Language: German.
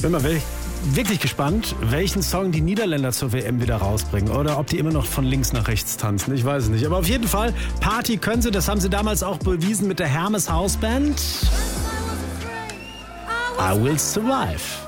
Bin mal wirklich gespannt, welchen Song die Niederländer zur WM wieder rausbringen. Oder ob die immer noch von links nach rechts tanzen. Ich weiß es nicht. Aber auf jeden Fall, Party können sie. Das haben sie damals auch bewiesen mit der Hermes House Band. I Will Survive.